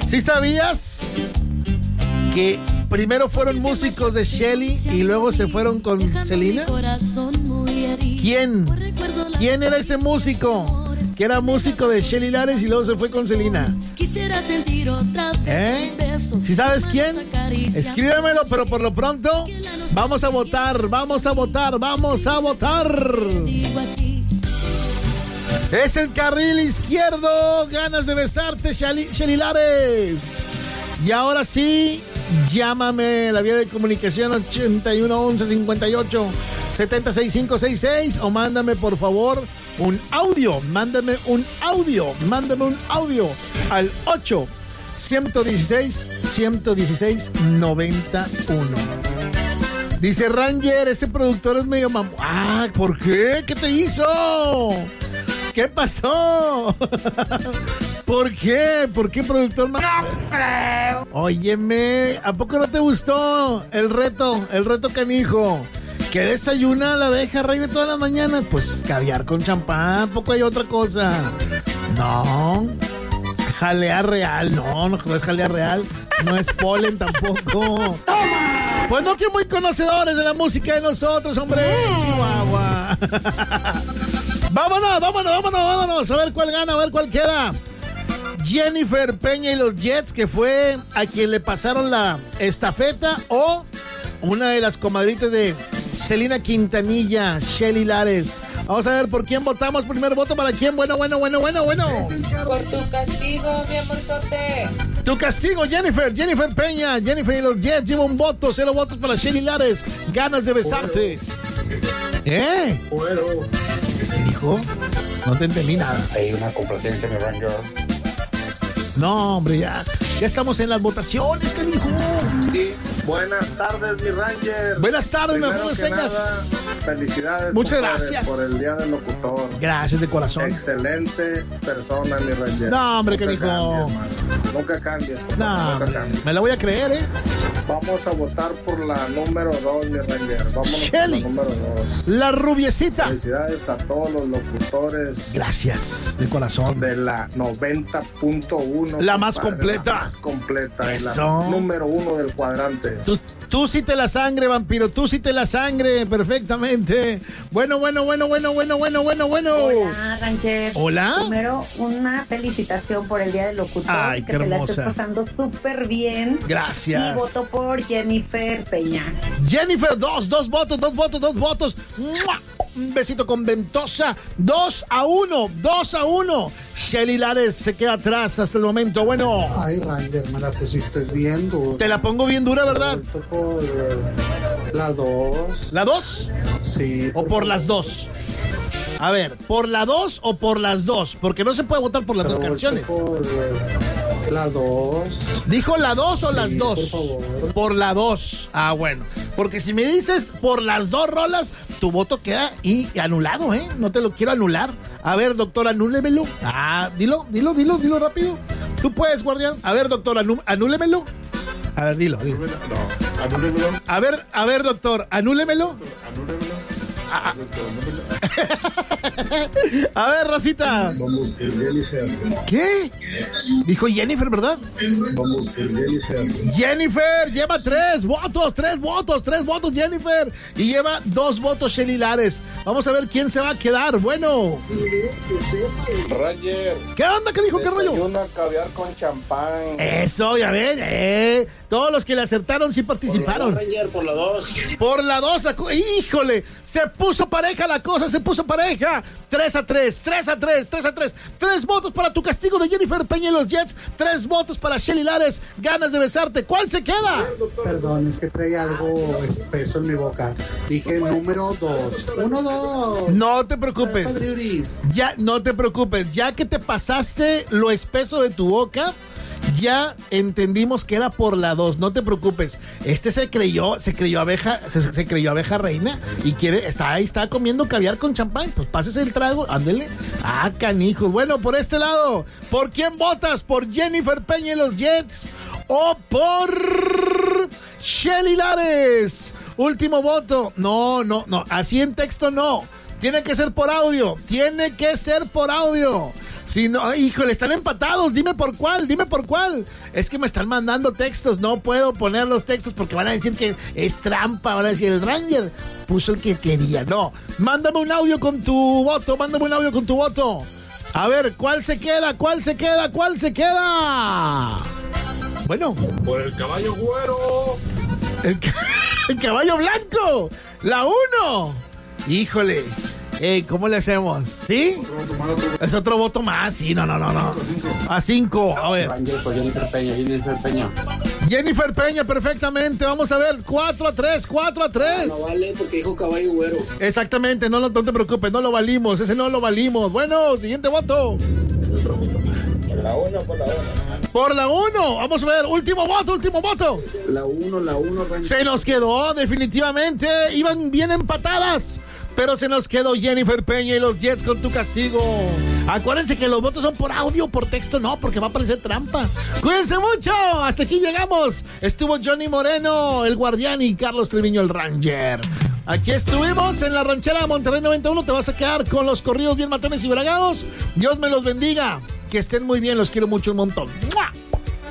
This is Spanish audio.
¿Sí sabías que primero fueron músicos de Shelly y luego se fueron con Selena? ¿Quién? ¿Quién era ese músico? Que era músico de Shelly Lares y luego se fue con Selena. ¿Si sabes quién? Escríbemelo, pero por lo pronto vamos a votar, vamos a votar, vamos a votar. Es el carril izquierdo. Ganas de besarte, Shelly Lares. Y ahora sí, llámame la vía de comunicación 81 11 58 76 566 o mándame por favor un audio. Mándame un audio al 8 116 116 91. Dice Ranger, ese productor es medio mamón. Ah, ¿por qué? ¿Qué te hizo? ¿Qué pasó? ¿Por qué? ¿Por qué, productor? No creo. Óyeme, ¿a poco no te gustó el reto canijo? ¿Qué desayuna la abeja reina todas las mañanas? Pues caviar con champán, ¿a poco hay otra cosa? No, jalea real, no es jalea real, no es polen tampoco. ¡Toma! Pues no que muy conocedores de la música de nosotros, hombre. Chihuahua. Vámonos, a ver cuál gana, a ver cuál queda. Jennifer Peña y los Jets, que fue a quien le pasaron la estafeta, o una de las comadritas de Selena Quintanilla, Shelly Lares. Vamos a ver por quién votamos. Primer voto para quién. Bueno. Por tu castigo, mi amorzote. Tu castigo, Jennifer Peña. Jennifer y los Jets lleva un voto, 0 votos para Shelly Lares. Ganas de besarte. Bueno. ¿Qué dijo? No te entendí nada. Hay una complacencia, mi Ranger. No, hombre, ya estamos en las votaciones, canijo. Sí. Buenas tardes, mi Ranger. Buenas tardes, Primero mejor que tengas. nada, felicidades. Muchas compadre, gracias. Por el Día del Locutor. Gracias de corazón. Excelente persona, mi Ranger. No, hombre, nunca canijo. Nunca cambies. No, Nunca cambies. me la voy a creer, Vamos a votar por la número 2, mi Ranger. Vámonos Shelly. por la número 2. La rubiecita. Felicidades a todos los locutores. Gracias, de corazón. De la 90.1. La más compadre, completa. La más completa. Eso. La número 1 del cuadrante. Tú sí te la sangre, vampiro. Tú sí te la sangre perfectamente. Bueno. Hola, Ranger. Hola. Primero, una felicitación por el Día del Locutor. Ay, que qué te la hermosa. estés pasando súper bien. Gracias. Y voto por Jennifer Peña. Jennifer, dos votos. ¡Mua! Un besito con ventosa. 2-1. Shelly Lares se queda atrás hasta el momento. Bueno. Ay, Ranger, me la pusiste bien dura. Te la pongo bien dura, ¿verdad? Por la 2. ¿La 2? Sí. ¿O por las 2? A ver, ¿por la 2 o por las 2? Porque no se puede votar por las dos canciones. Por la 2. ¿Dijo la 2 o las 2? Por favor. Por la 2. Ah, bueno. Porque si me dices por las 2 rolas, tu voto queda anulado, ¿eh? No te lo quiero anular. A ver, doctor, anúlemelo. Ah, dilo rápido. Tú puedes, guardián. A ver, doctor, anúlemelo. A ver, dilo. No, anúlemelo. A ver, doctor, anúlemelo. A ver, Rosita. Vamos, Jennifer. ¿Qué? Dijo Jennifer, ¿verdad? Vamos, Jennifer. Jennifer lleva 3 votos, Jennifer. Y lleva 2 votos Shelly Lares. Vamos a ver quién se va a quedar. Bueno. Ranger. ¿Qué onda? ¿Qué dijo? ¿Qué rollo? Desayuna caviar con champán. Eso, ya ven, todos los que le acertaron sí participaron. Ranger, por la 2. Por la 2, híjole, se puso pareja la cosa, 3-3. 3 votos para tu castigo de Jennifer Peña y los Jets, 3 votos para Shelly Lares. Ganas de besarte. ¿Cuál se queda? Perdón, es que traía algo espeso en mi boca. Dije número 2. 1-2. No te preocupes. Ya. No te preocupes. Ya que te pasaste lo espeso de tu boca, ya entendimos que era por la 2, no te preocupes. Se creyó abeja reina y está comiendo caviar con champán. Pues pásese el trago, ándele. Ah, canijos. Bueno, por este lado, ¿por quién votas? ¿Por Jennifer Peña y los Jets o por Shelly Lares? Último voto. No, así en texto no. Tiene que ser por audio. Si no, híjole, están empatados. Dime por cuál. Es que me están mandando textos. No puedo poner los textos porque van a decir que es trampa. Van a decir, el Ranger puso el que quería. No, mándame un audio con tu voto. A ver, ¿cuál se queda? Bueno. Por el caballo güero. El caballo blanco. La 1. Híjole. ¿Cómo le hacemos? ¿Sí? Es otro voto más. Sí, no. A 5. A ver. Jennifer Peña, perfectamente. Vamos a ver. 4-3. No vale porque dijo caballo güero. Exactamente. No te preocupes. No lo valimos. Ese no lo valimos. Bueno, siguiente voto. Por la 1. Vamos a ver. Último voto. La 1. Se nos quedó, definitivamente. Iban bien empatadas. Pero se nos quedó Jennifer Peña y los Jets con tu castigo. Acuérdense que los votos son por audio, por texto no, porque va a parecer trampa. Cuídense mucho. Hasta aquí llegamos. Estuvo Johnny Moreno, el Guardián, y Carlos Treviño, el Ranger. Aquí estuvimos en la ranchera de Monterrey 91. Te vas a quedar con los corridos bien matones y bragados. Dios me los bendiga. Que estén muy bien. Los quiero mucho, un montón. ¡Mua!